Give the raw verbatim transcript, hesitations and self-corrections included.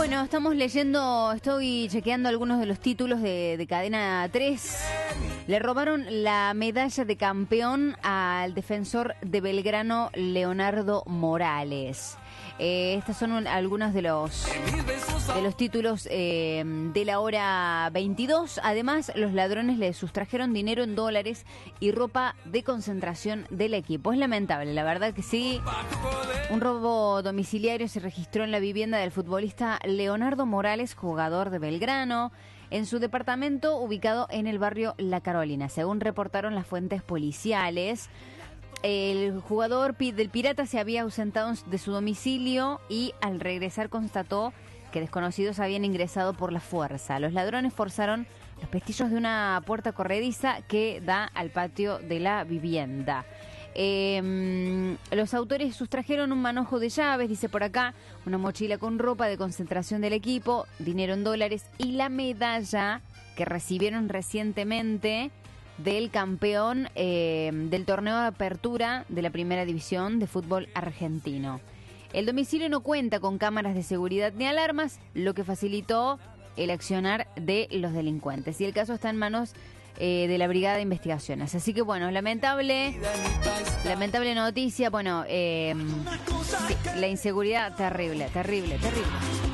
Bueno, estamos leyendo, estoy chequeando algunos de los títulos de, de Cadena tres. Le robaron la medalla de campeón al defensor de Belgrano, Leonardo Morales. Eh, estos son un, algunos de los de los títulos eh, de la hora veintidós. Además, los ladrones le sustrajeron dinero en dólares y ropa de concentración del equipo. Es lamentable, la verdad que sí. Un robo domiciliario se registró en la vivienda del futbolista Leonardo Morales, jugador de Belgrano, en su departamento ubicado en el barrio La Carolina. Según reportaron las fuentes policiales, el jugador del Pirata se había ausentado de su domicilio y al regresar constató que desconocidos habían ingresado por la fuerza. Los ladrones forzaron los pestillos de una puerta corrediza que da al patio de la vivienda. Eh, los autores sustrajeron un manojo de llaves, dice por acá, una mochila con ropa de concentración del equipo, dinero en dólares y la medalla que recibieron recientemente del campeón eh, del torneo de apertura de la primera división de fútbol argentino. El domicilio no cuenta con cámaras de seguridad ni alarmas, lo que facilitó el accionar de los delincuentes. Y el caso está en manos eh, de la Brigada de Investigaciones. Así que bueno, lamentable, lamentable noticia. Bueno, eh, sí, la inseguridad terrible, terrible, terrible.